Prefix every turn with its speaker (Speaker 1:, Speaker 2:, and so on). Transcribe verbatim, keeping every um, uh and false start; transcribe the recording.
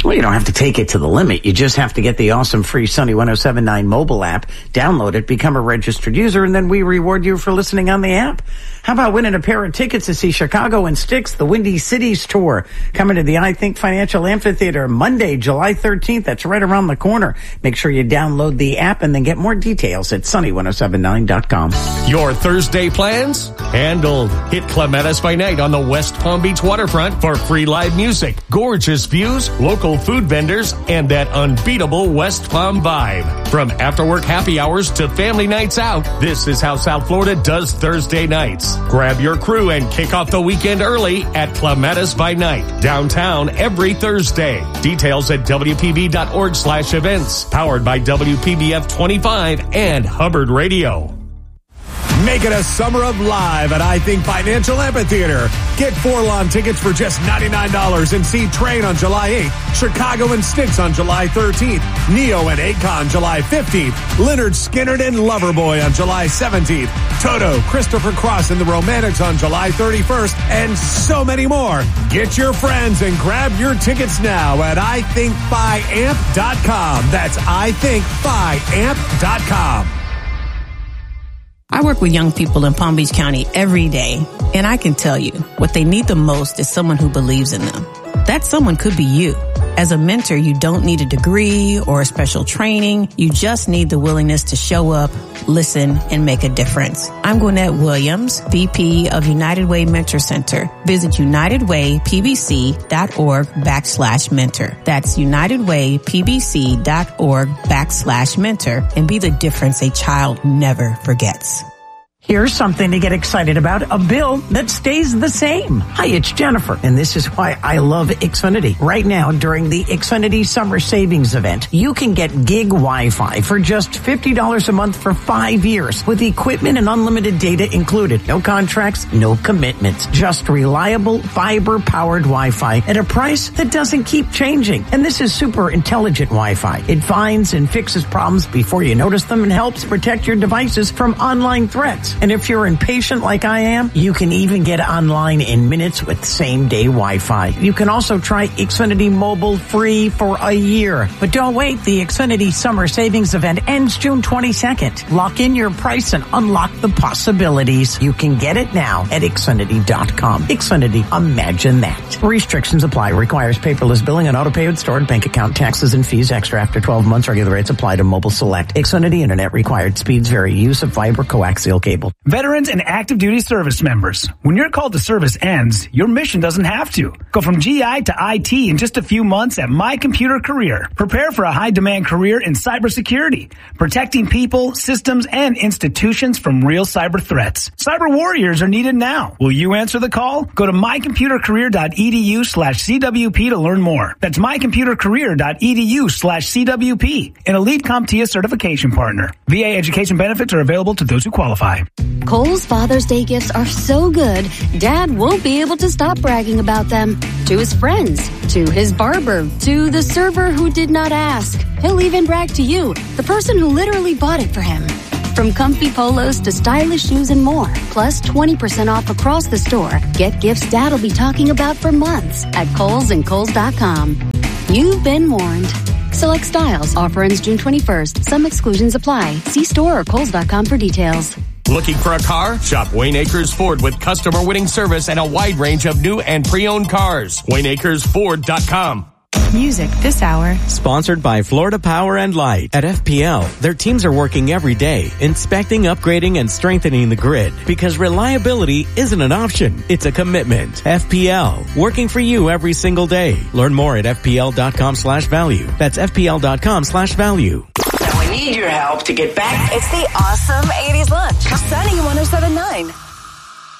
Speaker 1: Well, you don't have to take it to the limit. You just have to get the awesome free Sunny one oh seven point nine mobile app, download it, become a registered user, and then we reward you for listening on the app. How about winning a pair of tickets to see Chicago and Styx, the Windy Cities Tour, coming to the I Think Financial Amphitheater Monday, July thirteenth. That's right around the corner. Make sure you download the app and then get more details at sunny one oh seven nine dot com.
Speaker 2: Your Thursday plans? Handled. Hit Clematis by night on the West Palm Beach waterfront for free live music, gorgeous views, local food vendors, and that unbeatable West Palm vibe. From after-work happy hours to family nights out, this is how South Florida does Thursday nights. Grab your crew and kick off the weekend early at Clematis by Night, downtown every Thursday. Details at W P B dot org slash events. Powered by W P B F twenty-five and Hubbard Radio.
Speaker 3: Make it a summer of live at I Think Financial Amphitheater. Get four lawn tickets for just ninety-nine dollars and see Train on July eighth, Chicago and Styx on July thirteenth, Neo and Akon July fifteenth, Leonard Skinner and Loverboy on July seventeenth, Toto, Christopher Cross and the Romantics on July thirty-first, and so many more. Get your friends and grab your tickets now at I think fi amp dot com. That's I think fi amp dot com.
Speaker 4: I work with young people in Palm Beach County every day, and I can tell you what they need the most is someone who believes in them. That someone could be you. As a mentor, you don't need a degree or a special training. You just need the willingness to show up, listen, and make a difference. I'm Gwinnett Williams, V P of United Way Mentor Center. Visit united way p b c dot org backslash mentor. That's united way p b c dot org backslash mentor and be the difference a child never forgets.
Speaker 1: Here's something to get excited about, a bill that stays the same. Hi, it's Jennifer, and this is why I love Xfinity. Right now, during the Xfinity Summer Savings Event, you can get gig Wi-Fi for just fifty dollars a month for five years with equipment and unlimited data included. No contracts, no commitments, just reliable fiber-powered Wi-Fi at a price that doesn't keep changing. And this is super intelligent Wi-Fi. It finds and fixes problems before you notice them and helps protect your devices from online threats. And if you're impatient like I am, you can even get online in minutes with same-day Wi-Fi. You can also try Xfinity Mobile free for a year. But don't wait. The Xfinity Summer Savings Event ends June twenty-second. Lock in your price and unlock the possibilities. You can get it now at Xfinity dot com. Xfinity, imagine that. Restrictions apply. Requires paperless billing and auto-pay with stored bank account. Taxes and fees extra after twelve months. Regular rates apply to mobile select. Xfinity Internet required. Speeds vary. Use of fiber coaxial cable.
Speaker 5: Veterans and active duty service members, when your call to service ends, your mission doesn't have to. Go from G I to I T in just a few months at My Computer Career. Prepare for a high-demand career in cybersecurity, protecting people, systems, and institutions from real cyber threats. Cyber warriors are needed now. Will you answer the call? Go to my computer career dot e d u slash c w p to learn more. That's my computer career dot e d u slash c w p, an elite CompTIA certification partner. V A education benefits are available to those who qualify.
Speaker 6: Kohl's Father's Day gifts are so good, Dad won't be able to stop bragging about them. To his friends, to his barber, to the server who did not ask. He'll even brag to you, the person who literally bought it for him. From comfy polos to stylish shoes and more, plus twenty percent off across the store. Get gifts Dad'll be talking about for months at Kohl's and Kohl's dot com. You've been warned. Select styles. Offer ends June twenty-first. Some exclusions apply. See store or Kohl's dot com for details.
Speaker 2: Looking for a car? Shop Wayne Acres Ford with customer-winning service and a wide range of new and pre-owned cars. Wayne Acres Ford dot com.
Speaker 7: Music this hour.
Speaker 8: Sponsored by Florida Power and Light. At F P L, their teams are working every day, inspecting, upgrading, and strengthening the grid. Because reliability isn't an option, it's a commitment. F P L, working for you every single day. Learn more at F P L dot com slash value. That's F P L dot com slash value.
Speaker 1: Now we need your help to get back.
Speaker 9: It's the awesome eighties lunch. Sunny one oh seven point nine.